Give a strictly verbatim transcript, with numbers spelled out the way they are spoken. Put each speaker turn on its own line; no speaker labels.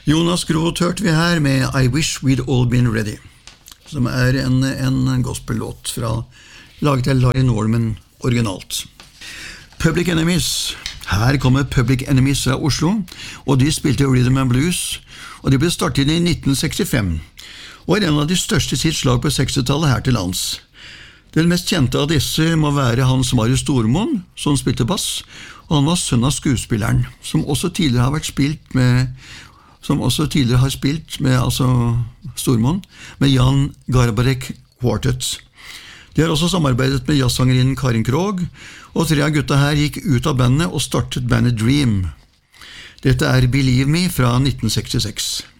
Jonas Groth hørte vi her med I Wish We'd All Been Ready, som er en, en gospel-låt fra, laget av Larry Norman originalt. Public Enemies. Her kommer Public Enemies fra Oslo, og de spilte Rhythm and Blues, og de ble startet i nitten sekstifem, og er en av de største sitt slag på sekstitallet her til lands. Den mest kjente av disse må være Hans Marius Stormoen, som spilte bass, og han var sønn av skuespilleren, som også tidligere har vært spilt med, som også tidligere har spilt med, altså Stormoen, med Jan Garbarek Quartet. De har også samarbeidet med jazzsangerinnen Karin Krog, og tre av gutta her gikk ut av bandet og startet bandet Dream. Dette er Believe Me fra nitten sekstiseks.